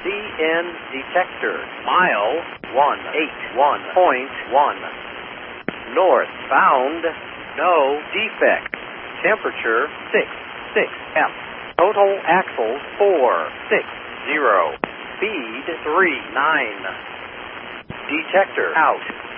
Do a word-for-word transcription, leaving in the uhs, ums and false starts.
C N detector. Mile one eighty-one point one. Northbound, no defect. Temperature six six F. Total axles four six zero. Speed three nine. Detector out.